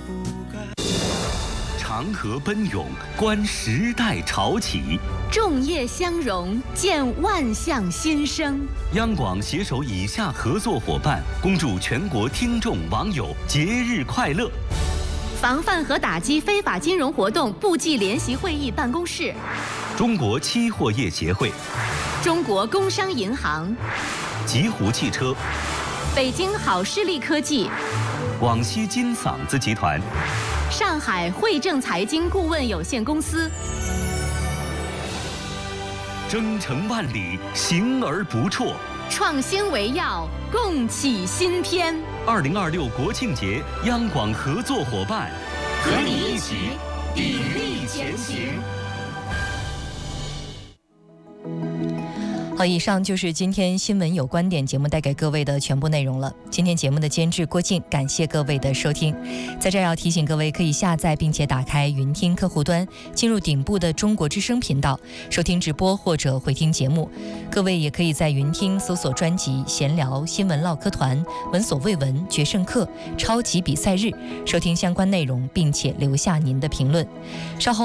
长河奔涌，观时代潮起； 众业相融，见万象新生。 央广携手以下合作伙伴，恭祝全国听众网友节日快乐。 防范和打击非法金融活动部际联席会议办公室， 中国期货业协会， 中国工商银行， 极狐汽车， 北京好视力科技， 广西金嗓子集团， 上海汇正财经顾问有限公司。 征程万里，行而不辍。 创新为要，共启新篇。 2026国庆节，央广合作伙伴， 和你一起砥砺前行。 好，以上就是今天新闻有观点节目带给各位的全部内容了。今天节目的监制郭靖，感谢各位的收听。在这儿要提醒各位，可以下载并且打开云听客户端，进入顶部的中国之声频道，收听直播或者回听节目。各位也可以在云听搜索专辑闲聊、新闻唠嗑团、闻所未闻、决胜客、超级比赛日，收听相关内容，并且留下您的评论。稍后